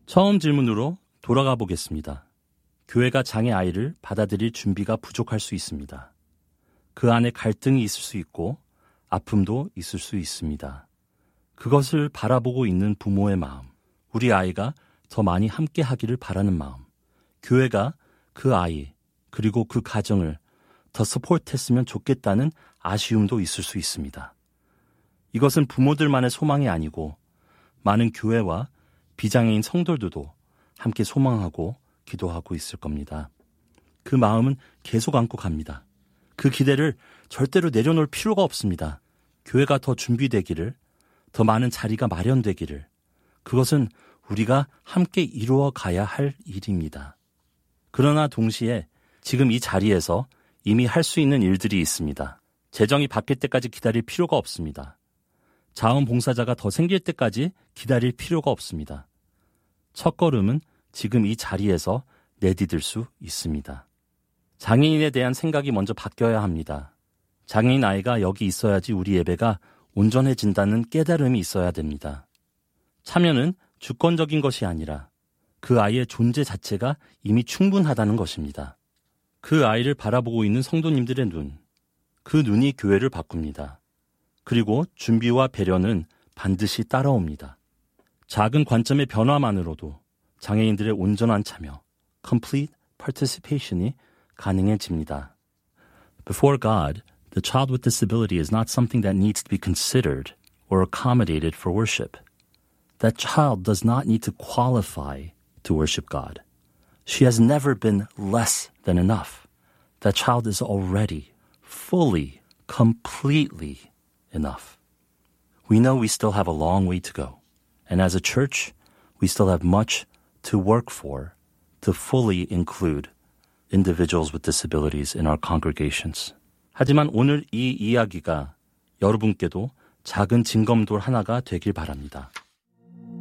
처음 질문으로 돌아가 보겠습니다. 교회가 장애 아이를 받아들일 준비가 부족할 수 있습니다. 그 안에 갈등이 있을 수 있고 아픔도 있을 수 있습니다. 그것을 바라보고 있는 부모의 마음, 우리 아이가 더 많이 함께 하기를 바라는 마음, 교회가 그 아이 그리고 그 가정을 더 서포트했으면 좋겠다는 아쉬움도 있을 수 있습니다. 이것은 부모들만의 소망이 아니고 많은 교회와 비장애인 성도들도 함께 소망하고 기도하고 있을 겁니다. 그 마음은 계속 안고 갑니다. 그 기대를 절대로 내려놓을 필요가 없습니다. 교회가 더 준비되기를, 더 많은 자리가 마련되기를, 그것은 우리가 함께 이루어 가야 할 일입니다. 그러나 동시에 지금 이 자리에서 이미 할 수 있는 일들이 있습니다. 재정이 바뀔 때까지 기다릴 필요가 없습니다. 자원봉사자가 더 생길 때까지 기다릴 필요가 없습니다. 첫걸음은 지금 이 자리에서 내디딜 수 있습니다. 장애인에 대한 생각이 먼저 바뀌어야 합니다. 장애인 아이가 여기 있어야지 우리 예배가 온전해진다는 깨달음이 있어야 됩니다. 참여는 주권적인 것이 아니라 그 아이의 존재 자체가 이미 충분하다는 것입니다. 그 아이를 바라보고 있는 성도님들의 눈, 그 눈이 교회를 바꿉니다. 그리고 준비와 배려는 반드시 따라옵니다. 작은 관점의 변화만으로도 장애인들의 온전한 참여, complete participation이 가능해집니다. Before God, the child with disability is not something that needs to be considered or accommodated for worship. That child does not need to qualify to worship God. She has never been less than enough. That child is already fully, completely enough. We know we still have a long way to go. And as a church, we still have much to work for to fully include individuals with disabilities in our congregations. 하지만 오늘 이 이야기가 여러분께도 작은 징검돌 하나가 되길 바랍니다.